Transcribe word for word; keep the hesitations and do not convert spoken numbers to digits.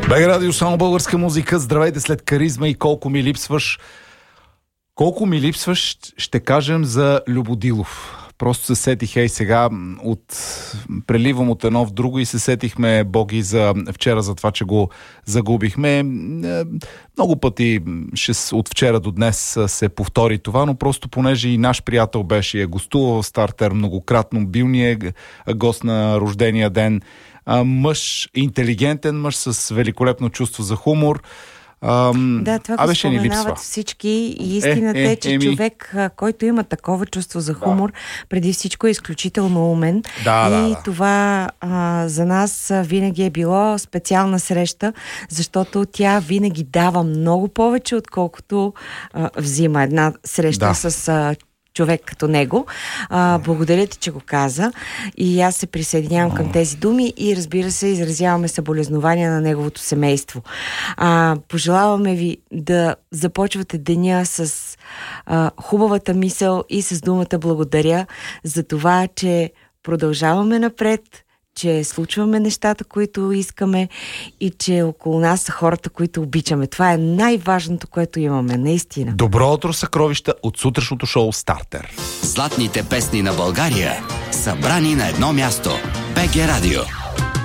БГ Радио, само българска музика. Здравейте след Каризма и Колко ми липсваш. Колко ми липсваш, ще кажем за Любодилов. Просто се сетих, ей сега, от... преливам от едно в друго и се сетихме, Боги, за вчера, за това, че го загубихме. Много пъти ще... от вчера до днес се повтори това, но просто понеже и наш приятел беше, е гостувал в Стартер многократно, бил ни е гост на рождения ден. Мъж, интелигентен мъж с великолепно чувство за хумор. Ам, да, това го споменават всички и истината е, е, е че еми... човек, който има такова чувство за хумор, да. преди всичко е изключително умен. Да, и да, да. това а, за нас винаги е било специална среща, защото тя винаги дава много повече, отколкото а, взима една среща да. с а, човек като него. А, благодаря ти, че го каза. И аз се присъединявам към тези думи и, разбира се, изразяваме съболезнования на неговото семейство. А, пожелаваме ви да започвате деня с а, хубавата мисъл и с думата благодаря за това, че продължаваме напред, че случваме нещата, които искаме и че около нас са хората, които обичаме. Това е най-важното, което имаме, наистина. Добро утро, съкровища от сутрешното шоу Стартер. Златните песни на България, събрани на едно място. БГ Радио.